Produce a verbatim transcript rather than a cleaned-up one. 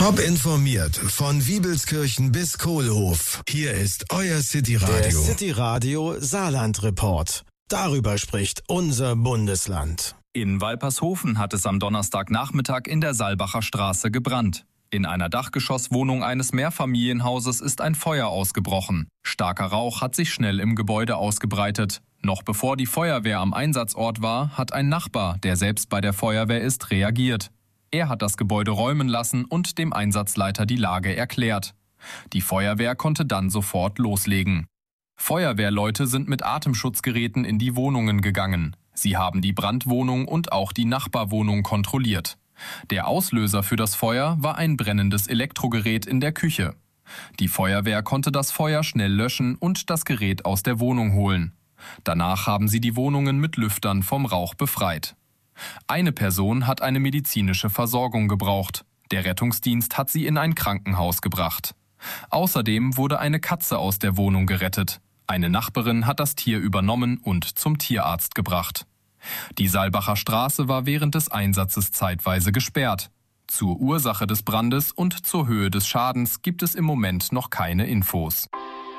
Top informiert von Wiebelskirchen bis Kohlhof. Hier ist euer City Radio. Der City Radio Saarland Report. Darüber spricht unser Bundesland. In Walpershofen hat es am Donnerstagnachmittag in der Saalbacher Straße gebrannt. In einer Dachgeschosswohnung eines Mehrfamilienhauses ist ein Feuer ausgebrochen. Starker Rauch hat sich schnell im Gebäude ausgebreitet. Noch bevor die Feuerwehr am Einsatzort war, hat ein Nachbar, der selbst bei der Feuerwehr ist, reagiert. Er hat das Gebäude räumen lassen und dem Einsatzleiter die Lage erklärt. Die Feuerwehr konnte dann sofort loslegen. Feuerwehrleute sind mit Atemschutzgeräten in die Wohnungen gegangen. Sie haben die Brandwohnung und auch die Nachbarwohnung kontrolliert. Der Auslöser für das Feuer war ein brennendes Elektrogerät in der Küche. Die Feuerwehr konnte das Feuer schnell löschen und das Gerät aus der Wohnung holen. Danach haben sie die Wohnungen mit Lüftern vom Rauch befreit. Eine Person hat eine medizinische Versorgung gebraucht. Der Rettungsdienst hat sie in ein Krankenhaus gebracht. Außerdem wurde eine Katze aus der Wohnung gerettet. Eine Nachbarin hat das Tier übernommen und zum Tierarzt gebracht. Die Saalbacher Straße war während des Einsatzes zeitweise gesperrt. Zur Ursache des Brandes und zur Höhe des Schadens gibt es im Moment noch keine Infos.